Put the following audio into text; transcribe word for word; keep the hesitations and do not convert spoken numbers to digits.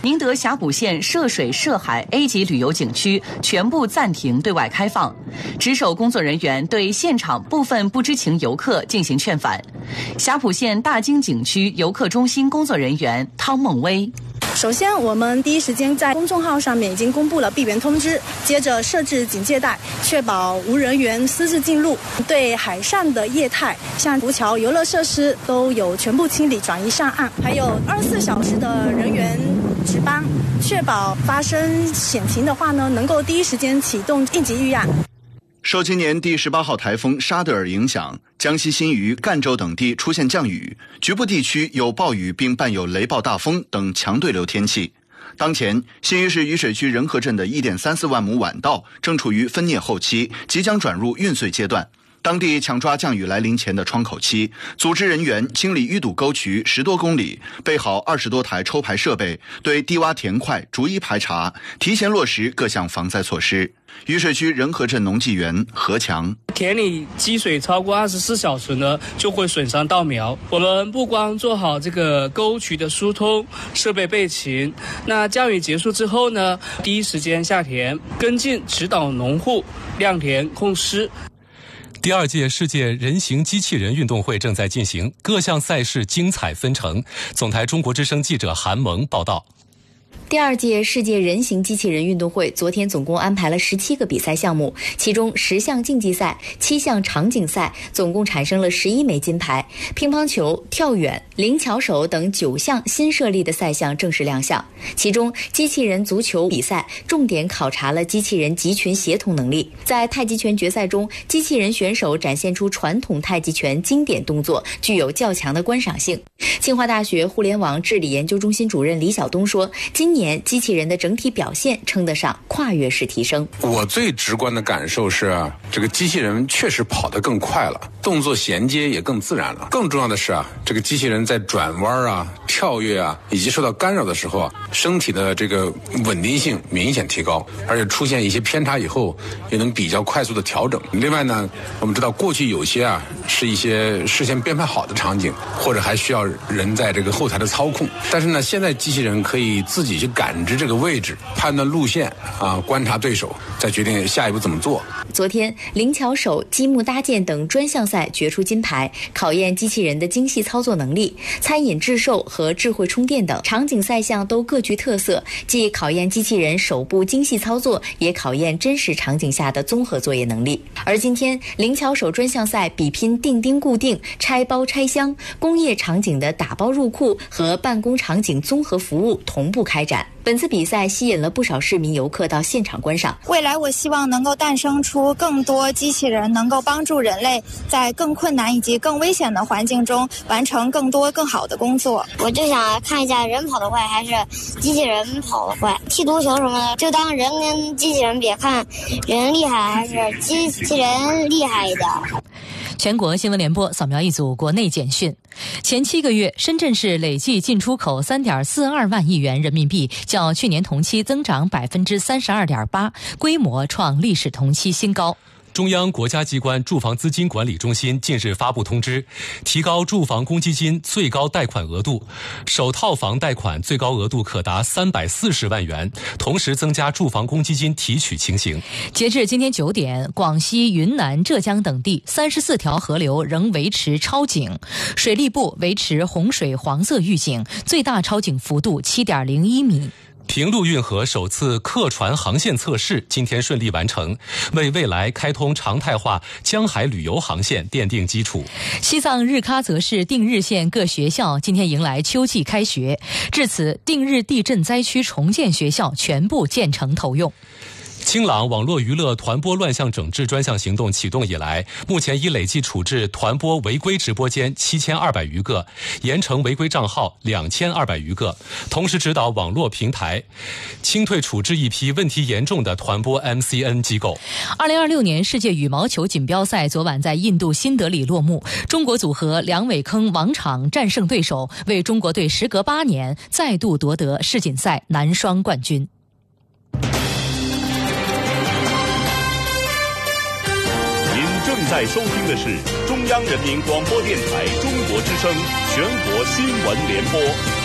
宁德峡谷县涉水涉海 A 级旅游景区全部暂停对外开放，值守工作人员对现场部分不知情游客进行劝返。霞浦县大金景区游客中心工作人员汤梦薇。 首先，我们第一时间在公众号上面已经公布了闭园通知，接着设置警戒带，确保无人员私自进入。对海上的业态，像浮桥、游乐设施都有全部清理转移上岸，还有二十四小时的人员值班，确保发生险情的话呢，能够第一时间启动应急预案。 受今年第十八号台风沙德尔影响，江西新余、赣州等地出现降雨，局部地区有暴雨并伴有雷暴大风等强对流天气。当前，新余市雨水区仁和镇的 一点三四万亩晚稻正处于分蘖后期，即将转入运穗阶段。当地抢抓降雨来临前的窗口期，组织人员清理淤堵沟渠十多公里，备好二十多台抽排设备，对低洼田块逐一排查，提前落实各项防灾措施。雨水区仁和镇农技员何强： 田里积水超过二十四小时呢，就会损伤稻苗。我们不光做好这个沟渠的疏通，设备备齐，那降雨结束之后呢，第一时间下田跟进指导农户晾田控湿。 第二届世界人形机器人运动会正在进行，各项赛事精彩纷呈。总台中国之声记者韩萌报道。 第二届世界人形机器人运动会昨天总共安排了十七个比赛项目，其中十项竞技赛、七项场景赛，总共产生了十一枚金牌。乒乓球、跳远、灵巧手等九项新设立的赛项正式亮相。其中，机器人足球比赛重点考察了机器人集群协同能力。在太极拳决赛中，机器人选手展现出传统太极拳经典动作，具有较强的观赏性。清华大学互联网治理研究中心主任李晓东说，今年机器人的整体表现称得上跨越式提升。 我最直观的感受是，这个机器人确实跑得更快了，动作衔接也更自然了。更重要的是啊，这个机器人在转弯啊、跳跃啊，以及受到干扰的时候啊，身体的这个稳定性明显提高，而且出现一些偏差以后，也能比较快速的调整。另外呢，我们知道过去有些啊是一些事先编排好的场景，或者还需要人在这个后台的操控，但是呢，现在机器人可以自己去感知这个位置，判断路线啊，观察对手，再决定下一步怎么做。 昨天，灵巧手、积木搭建等专项赛决出金牌，考验机器人的精细操作能力。餐饮制售和智慧充电等场景赛项都各具特色，既考验机器人手部精细操作，也考验真实场景下的综合作业能力。而今天，灵巧手专项赛比拼钉钉固定、拆包拆箱、工业场景的打包入库和办公场景综合服务同步开展。本次比赛吸引了不少市民游客到现场观赏。 未来我希望能够诞生出更多机器人，能够帮助人类在更困难以及更危险的环境中完成更多更好的工作。 我就想看一下人跑得快还是机器人跑得快，踢足球什么的，就当人跟机器人比，看人厉害还是机器人厉害一点。 全国新闻联播扫描一组国内简讯。前七个月，深圳市累计进出口 三点四二万亿元人民币，较去年同期增长 百分之三十二点八， 规模创历史同期新高。 中央国家机关住房资金管理中心近日发布通知，提高住房公积金最高贷款额度，首套房贷款最高额度可达三百四十万元，同时增加住房公积金提取情形。 截至今天九点，广西、云南、浙江等地三十四条河流仍维持超警，水利部维持洪水黄色预警，最大超警幅度 七点零一米。 平陆运河首次客船航线测试今天顺利完成，为未来开通常态化江海旅游航线奠定基础。 西藏日喀则市定日县各学校今天迎来秋季开学，至此定日地震灾区重建学校全部建成投用。 清朗网络娱乐团播乱象整治专项行动启动以来，目前已累计处置团播违规直播间七千二百余个，严惩违规账号两千二百余个，同时指导网络平台清退处置一批问题严重的团播 M C N 机构。 二零二六年世界羽毛球锦标赛昨晚在印度新德里落幕，中国组合梁伟铿、王昶战胜对手，为中国队时隔八年再度夺得世锦赛男双冠军。 正在收听的是中央人民广播电台中国之声全国新闻联播。